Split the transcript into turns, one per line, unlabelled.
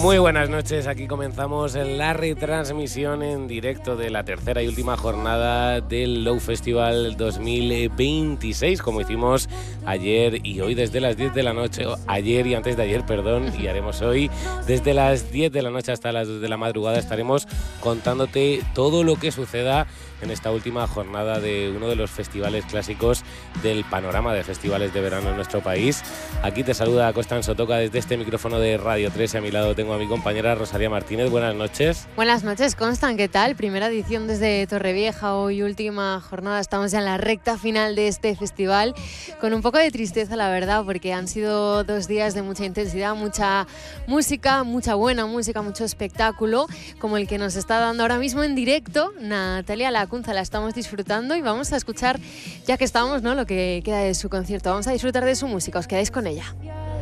Muy buenas noches, aquí comenzamos la retransmisión en directo de la tercera y última jornada del Low Festival 2026, como hicimos ayer y hoy desde las 10 de la noche, ayer y antes de ayer, perdón, y haremos hoy desde las 10 de la noche hasta las 2 de la madrugada. Estaremos contándote todo lo que suceda en esta última jornada de uno de los festivales clásicos del panorama de festivales de verano en nuestro país. Aquí te saluda Constanzo Toca desde este micrófono de Radio 3 y a mi lado tengo a mi compañera Rosalía Martínez. Buenas noches.
Buenas noches, Constan, ¿qué tal? Primera edición desde Torrevieja, hoy última jornada, estamos ya en la recta final de este festival, con un poco de tristeza, la verdad, porque han sido 2 días de mucha intensidad, mucha música, mucha buena música, mucho espectáculo, como el que nos está dando ahora mismo en directo Natalia Lacunza. La estamos disfrutando y vamos a escuchar, ya que estamos, ¿no?, lo que queda de su concierto. Vamos a disfrutar de su música, os quedáis con ella.